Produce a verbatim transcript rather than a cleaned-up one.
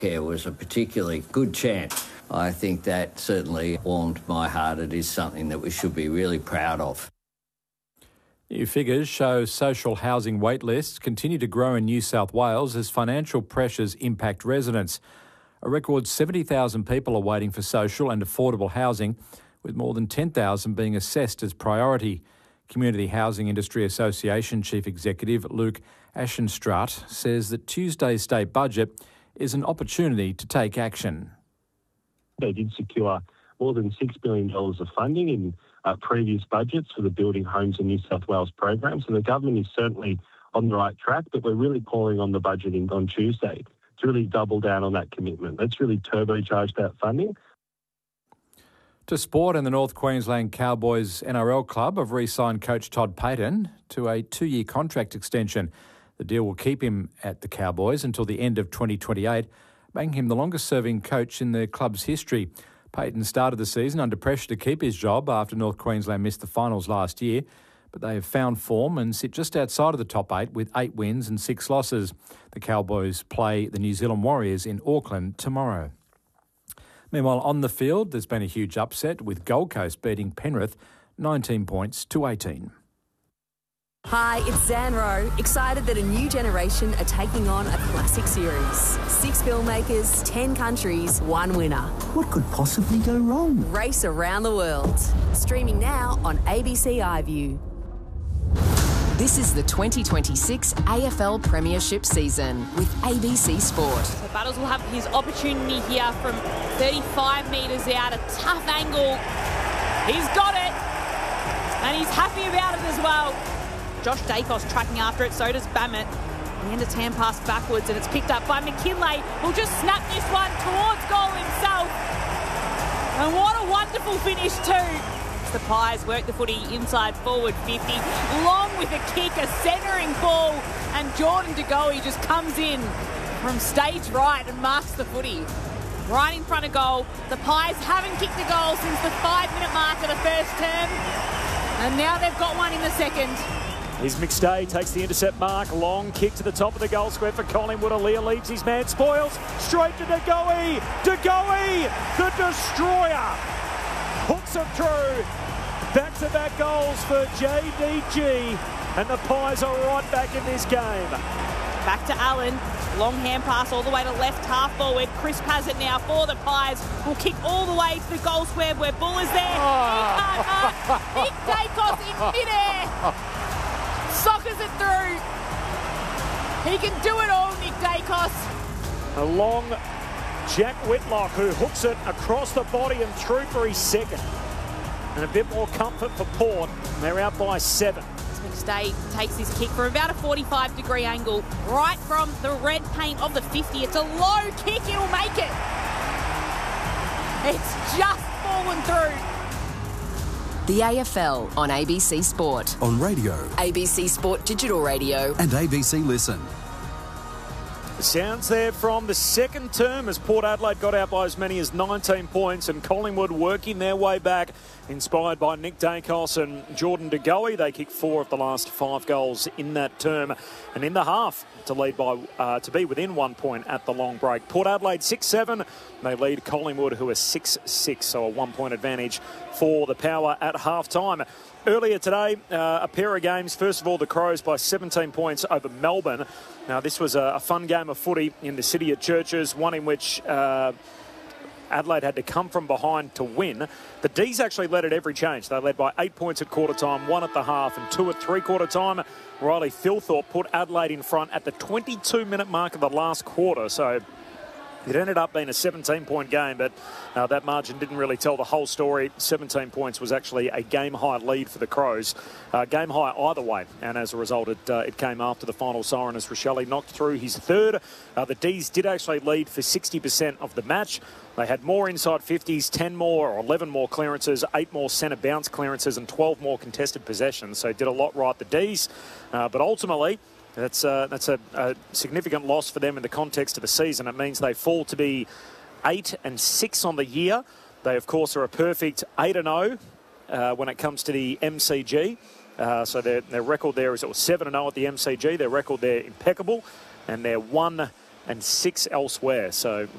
It was a particularly good chant. I think that certainly warmed my heart. It is something that we should be really proud of. New figures show social housing wait lists continue to grow in New South Wales as financial pressures impact residents. A record seventy thousand people are waiting for social and affordable housing, with more than ten thousand being assessed as priority. Community Housing Industry Association Chief Executive Luke Ashenstraat says that Tuesday's state budget is an opportunity to take action. They did secure more than six billion dollars of funding in uh, previous budgets for the Building Homes in New South Wales program. So the government is certainly on the right track, but we're really calling on the budgeting on Tuesday to really double down on that commitment. Let's really turbocharge that funding. To sport, and the North Queensland Cowboys N R L club have re-signed coach Todd Payten to a two-year contract extension. The deal will keep him at the Cowboys until the end of twenty twenty-eight, making him the longest-serving coach in the club's history. Payten started the season under pressure to keep his job after North Queensland missed the finals last year, but they have found form and sit just outside of the top eight with eight wins and six losses. The Cowboys play the New Zealand Warriors in Auckland tomorrow. Meanwhile, on the field, there's been a huge upset with Gold Coast beating Penrith nineteen points to eighteen. Hi, it's Zanro. Excited that a new generation are taking on a classic series. Six filmmakers, ten countries, one winner. What could possibly go wrong? Race around the world. Streaming now on A B C iView. This is the twenty twenty-six A F L Premiership season with A B C Sport. So Butters will have his opportunity here from thirty-five metres out, a tough angle. He's got it, and he's happy about it as well. Josh Dacos tracking after it, so does Bammett. The end of hand pass backwards, and it's picked up by McKinlay, who'll just snap this one towards goal himself. And what a wonderful finish too. The Pies work the footy inside forward fifty, long with a kick, a centering ball, and Jordan De Goey just comes in from stage right and marks the footy. Right in front of goal. The Pies haven't kicked a goal since the five-minute mark of the first term, and now they've got one in the second. Here's McStay, takes the intercept mark, long kick to the top of the goal square for Collingwood. Aaliyah leads his man, spoils, straight to De Goey. De Goey, the destroyer, hooks it through. Back-to-back goals for J D G, and the Pies are right back in this game. Back to Allen, long hand pass all the way to left half forward. Crisp has it now for the Pies. Will kick all the way to the goal square where Bull is there. Oh. He can't hurt. Nick Dacos in midair. Sockers it through. He can do it all, Nick Dacos. A long Jack Whitlock, who hooks it across the body and through for his second. And a bit more comfort for Port. They're out by seven. McStay takes his kick from about a forty-five degree angle, right from the red paint of the fifty. It's a low kick, he'll make it. It's just fallen through. The A F L on A B C Sport. On radio. A B C Sport Digital Radio. And A B C Listen. The sounds there from the second term as Port Adelaide got out by as many as nineteen points, and Collingwood working their way back, inspired by Nick Dacos and Jordan De Goey. They kicked four of the last five goals in that term, and in the half to lead by uh, to be within one point at the long break. Port Adelaide six seven. They lead Collingwood, who are six six, so a one-point advantage for the Power at half-time. Earlier today, uh, a pair of games. First of all, the Crows by seventeen points over Melbourne. Now, this was a, a fun game of footy in the City of Churches, one in which uh, Adelaide had to come from behind to win. The D's actually led at every change. They led by eight points at quarter time, one at the half, and two at three-quarter time. Riley Philthorpe put Adelaide in front at the twenty-two minute mark of the last quarter, so it ended up being a seventeen-point game, but uh, that margin didn't really tell the whole story. seventeen points was actually a game-high lead for the Crows. Uh, game-high either way, and as a result, it, uh, it came after the final siren as Rochelle knocked through his third. Uh, the D's did actually lead for sixty percent of the match. They had more inside fifties, ten more or eleven more clearances, eight more centre bounce clearances, and twelve more contested possessions, so did a lot right, the D's. Uh, but ultimately, That's, uh, that's a, a significant loss for them in the context of the season. It means they fall to be eight and six on the year. They, of course, are a perfect eight and oh uh, when it comes to the M C G. Uh, so their, their record there is it was seven and oh at the M C G. Their record there impeccable, and they're one and six elsewhere. So